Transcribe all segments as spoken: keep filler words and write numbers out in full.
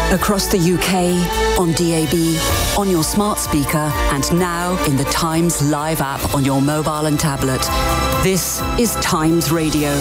Across the U K, on D A B, on your smart speaker, and now in the Times Live app on your mobile and tablet. This is Times Radio.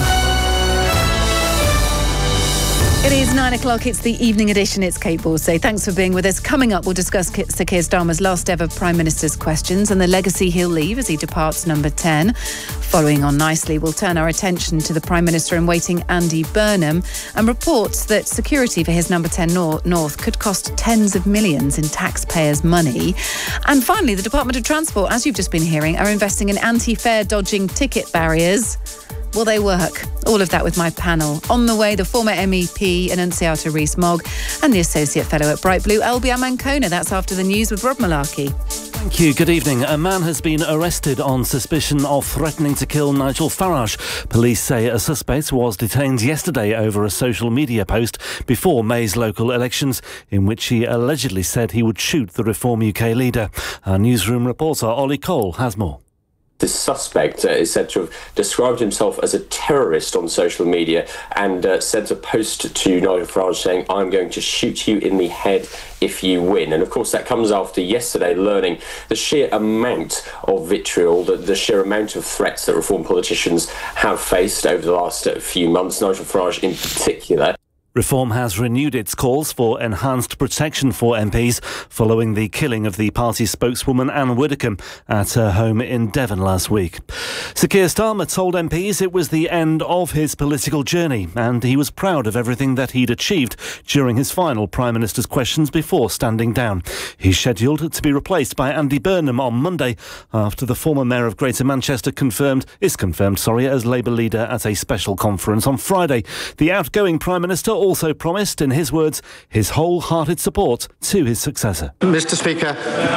It is nine o'clock. It's the evening edition. It's Kate Borsay. Thanks for being with us. Coming up, we'll discuss Sir Keir Starmer's last ever Prime Minister's questions and the legacy he'll leave as he departs number ten. Following on nicely, we'll turn our attention to the Prime Minister in waiting, Andy Burnham, and reports that security for his number ten North could cost tens of millions in taxpayers' money. And finally, the Department of Transport, as you've just been hearing, are investing in anti-fare dodging ticket barriers. Will they work? All of that with my panel. On the way, the former M E P Annunziata Rees-Mogg and the Associate Fellow at Bright Blue, Albion Ancona. That's after the news with Rob Malarkey. Thank you. Good evening. A man has been arrested on suspicion of threatening to kill Nigel Farage. Police say a suspect was detained yesterday over a social media post before May's local elections, in which he allegedly said he would shoot the Reform U K leader. Our newsroom reporter Ollie Cole has more. This suspect uh, is said to have described himself as a terrorist on social media and uh, sent a post to Nigel Farage saying, "I'm going to shoot you in the head if you win." And of course that comes after yesterday learning the sheer amount of vitriol, the, the sheer amount of threats that Reform politicians have faced over the last uh, few months, Nigel Farage in particular. Reform has renewed its calls for enhanced protection for M Ps following the killing of the party spokeswoman Anne Widdecombe at her home in Devon last week. Sir Keir Starmer told M Ps it was the end of his political journey and he was proud of everything that he'd achieved during his final Prime Minister's questions before standing down. He's scheduled to be replaced by Andy Burnham on Monday after the former Mayor of Greater Manchester confirmed is confirmed sorry, as Labour leader at a special conference on Friday. The outgoing Prime Minister also promised, in his words, his wholehearted support to his successor. Mister Speaker,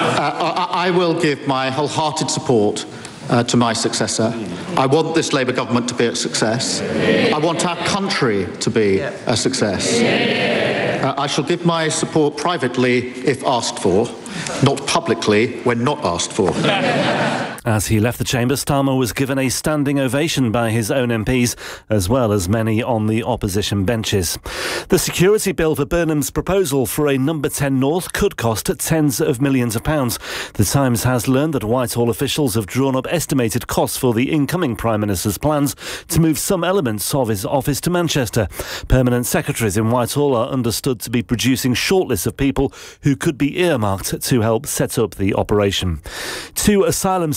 uh, I, I will give my wholehearted support uh, to my successor. I want this Labour government to be a success. I want our country to be a success. Uh, I shall give my support privately if asked for, not publicly when not asked for. As he left the chamber, Starmer was given a standing ovation by his own M Ps, as well as many on the opposition benches. The security bill for Burnham's proposal for a number ten North could cost tens of millions of pounds. The Times has learned that Whitehall officials have drawn up estimated costs for the incoming Prime Minister's plans to move some elements of his office to Manchester. Permanent secretaries in Whitehall are understood to be producing shortlists of people who could be earmarked to help set up the operation. Two asylum